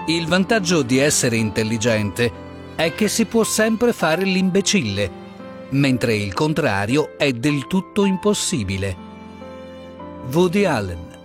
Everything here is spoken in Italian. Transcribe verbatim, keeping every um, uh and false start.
Il vantaggio di essere intelligente è che si può sempre fare l'imbecille, mentre il contrario è del tutto impossibile. Woody Allen.